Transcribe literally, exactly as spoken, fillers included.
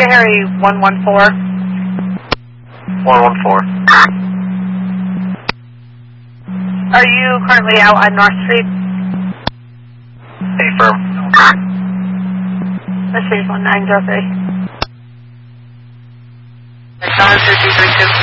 Victor Harry one one four. one one four. Are you currently out on North Street? Affirm. This is one nine zero three. nine three two three two.